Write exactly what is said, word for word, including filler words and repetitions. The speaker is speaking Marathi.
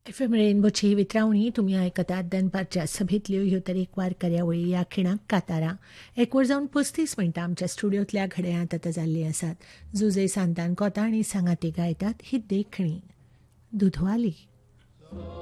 एफ एम रेनबोची वितरावणी तुम्ही आयकतात दनपारच्या सभेतल्यो ह्यो तरेकवार कार्यावळी ह्या खिणाक कातारां एक वर जावन पस्तीस मिनटां आमच्या स्टुडियोंतल्या घड्याळांत आतां जाल्लीं आसात. जुजे सांतान कोता आनी सांगाती गायतात ही देखणी दुधवाली.